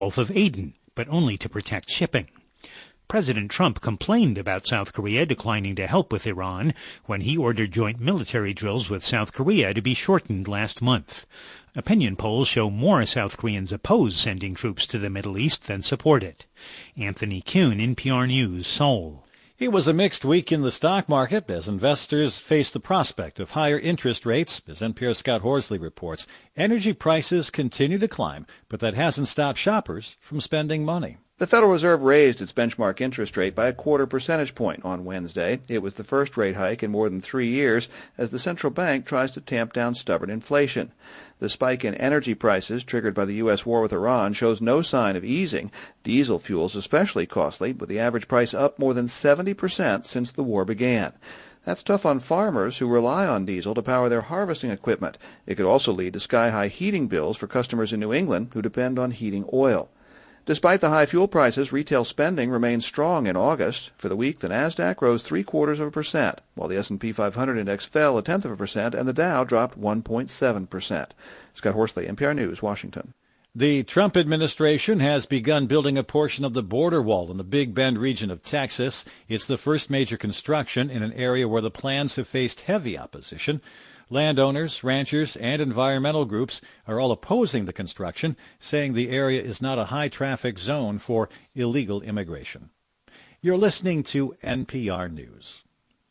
Gulf of Aden, but only to protect shipping. President Trump complained about South Korea declining to help with Iran when he ordered joint military drills with South Korea to be shortened last month. Opinion polls show more South Koreans oppose sending troops to the Middle East than support it. Anthony Kuhn, NPR News, Seoul. It was a mixed week in the stock market as investors faced the prospect of higher interest rates. As NPR's Scott Horsley reports, energy prices continue to climb, but that hasn't stopped shoppers from spending money. The Federal Reserve raised its benchmark interest rate by a 0.25 percentage point on Wednesday. It was the first rate hike in more than 3 years as the central bank tries to tamp down stubborn inflation. The spike in energy prices triggered by the U.S. war with Iran shows no sign of easing. Diesel fuel is especially costly, with the average price up more than 70% since the war began. That's tough on farmers who rely on diesel to power their harvesting equipment. It could also lead to sky-high heating bills for customers in New England who depend on heating oil. Despite the high fuel prices, retail spending remained strong in August. For the week, the Nasdaq rose 0.75%, while the S&P 500 index fell 0.1%, and the Dow dropped 1.7%. Scott Horsley, NPR News, Washington. The Trump administration has begun building a portion of the border wall in the Big Bend region of Texas. It's the first major construction in an area where the plans have faced heavy opposition. Landowners, ranchers, and environmental groups are all opposing the construction, saying the area is not a high-traffic zone for illegal immigration. You're listening to NPR News.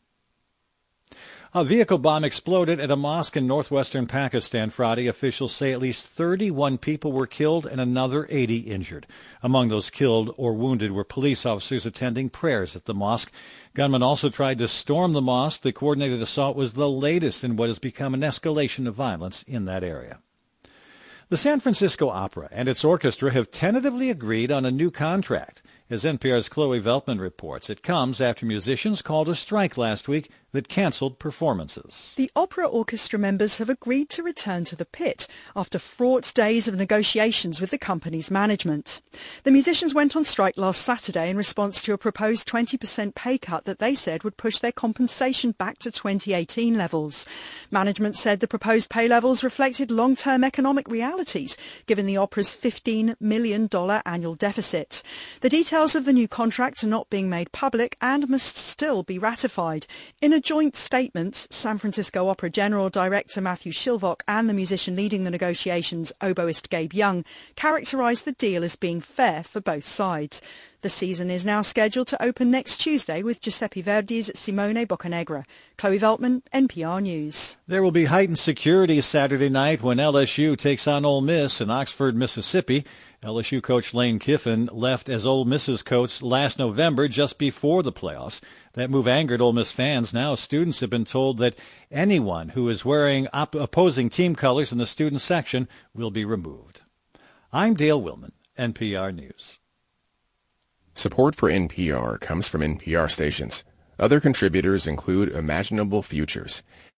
A vehicle bomb exploded at a mosque in northwestern Pakistan Friday. Officials say at least 31 people were killed and another 80 injured. Among those killed or wounded were police officers attending prayers at the mosque. Gunmen also tried to storm the mosque. The coordinated assault was the latest in what has become an escalation of violence in that area. The San Francisco Opera and its orchestra have tentatively agreed on a new contract. As NPR's Chloe Veltman reports, it comes after musicians called a strike last week that canceled performances. The opera orchestra members have agreed to return to the pit after fraught days of negotiations with the company's management. The musicians went on strike last Saturday in response to a proposed 20% pay cut that they said would push their compensation back to 2018 levels. Management said the proposed pay levels reflected long-term economic realities, given the opera's $15 million annual deficit. The details of the new contract are not being made public and must still be ratified. In a joint statement, San Francisco Opera General Director Matthew Shilvok and the musician leading the negotiations, oboist Gabe Young, characterized the deal as being fair for both sides. The season is now scheduled to open next Tuesday with Giuseppe Verdi's Simone Boccanegra. Chloe Veltman, NPR News. There will be heightened security Saturday night when LSU takes on Ole Miss in Oxford, Mississippi. LSU coach Lane Kiffin left as Ole Miss's coach last November, just before the playoffs. That move angered Ole Miss fans. Now students have been told that anyone who is wearing opposing team colors in the student section will be removed. I'm Dale Willman, NPR News. Support for NPR comes from NPR stations. Other contributors include Imaginable Futures,